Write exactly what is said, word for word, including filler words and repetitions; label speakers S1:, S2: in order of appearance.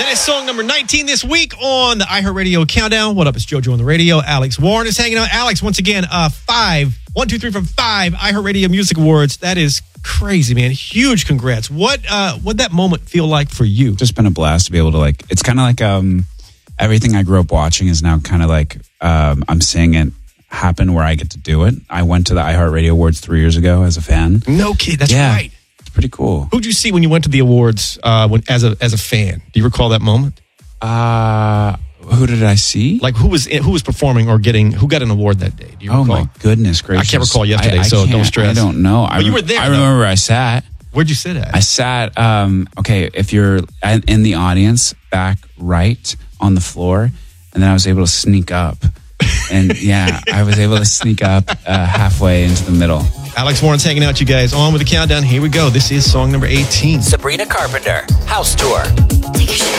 S1: That is song number nineteen this week on the iHeartRadio Countdown. What up? It's JoJo on the radio. Alex Warren is hanging out. Alex, once again, uh, five, one, two, three from five iHeartRadio Music Awards. That is crazy, man. Huge congrats. What uh, what'd that moment feel like for you?
S2: Just been a blast to be able to like, it's kind of like um, everything I grew up watching is now kind of like, um, I'm seeing it happen where I get to do it. I went to the iHeartRadio Awards three years ago as a fan.
S1: No kid, that's
S2: yeah,
S1: right.
S2: It's pretty cool.
S1: Who'd you see when you went to the awards uh, when, as a as a fan? Do you recall that moment?
S2: Uh, who did I see?
S1: Like who was who was performing or getting who got an award that day? Do you
S2: oh
S1: recall?
S2: my goodness gracious!
S1: I can't recall yesterday,
S2: I, I
S1: so don't stress.
S2: I don't know. I
S1: But you were there.
S2: I
S1: though.
S2: remember where I sat.
S1: Where'd you sit at?
S2: I sat. Um, okay, if you're in the audience, back right on the floor, and then I was able to sneak up, and yeah, I was able to sneak up uh, halfway into the middle.
S1: Alex Warren's hanging out, you guys. On with the countdown. Here we go. This is song number eighteen.
S3: Sabrina Carpenter, House Tour.